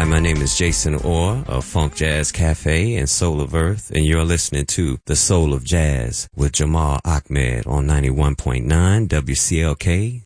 my name is Jason Orr of Funk Jazz Cafe and Soul of Earth, and you're listening to The Soul of Jazz with Jamal Ahmed on 91.9 WCLK